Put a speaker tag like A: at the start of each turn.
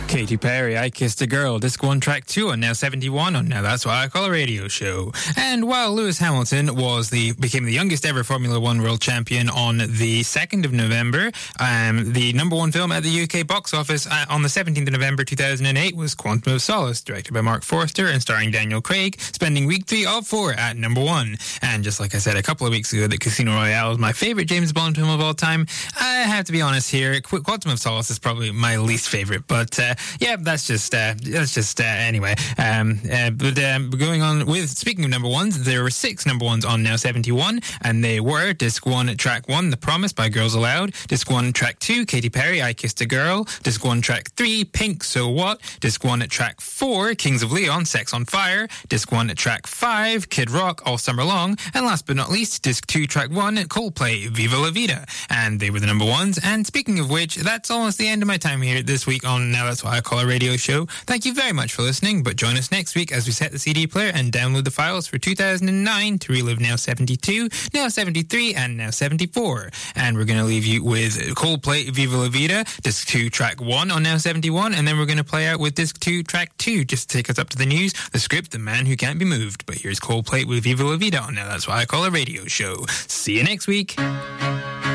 A: Katy Perry, I Kissed a Girl, Disc 1, Track 2 on Now 71 on Now That's What I Call a Radio Show. And while Lewis Hamilton became the youngest ever Formula One world champion on the 2nd of November, the number one film at the UK box office on the 17th of November 2008 was Quantum of Solace, directed by Mark Forster and starring Daniel Craig, spending week 3 of 4 at number 1. And just like I said a couple of weeks ago that Casino Royale is my favourite James Bond film of all time, I have to be honest here, Quantum of Solace is probably my least favourite, but yeah, that's just anyway. But going on with, speaking of number ones, there were 6 number ones on Now 71, and they were Disc 1, Track 1, The Promise by Girls Aloud, Disc 1, Track 2, Katy Perry, I Kissed a Girl, Disc 1, Track 3, Pink, So What, Disc 1, Track 4, Kings of Leon, Sex on Fire, Disc 1, Track 5, Kid Rock, All Summer Long, and last but not least, Disc 2, Track 1, Coldplay, Viva La Vida. And they were the number ones. And speaking of which, that's almost the end of my time here this week on Now That's What I Call a Radio Show. Thank you very much for listening, but join us next week as we set the CD player and download the files for 2009 to relive Now 72, Now 73, and Now 74. And we're going to leave you with Coldplay, Viva La Vida, Disc 2, Track 1 on Now 71, and then we're going to play out with Disc 2, Track 2, just to take us up to the news, the script, The Man Who Can't Be Moved. But here's Coldplay with Viva La Vida on Now That's What I Call a Radio Show. See you next week.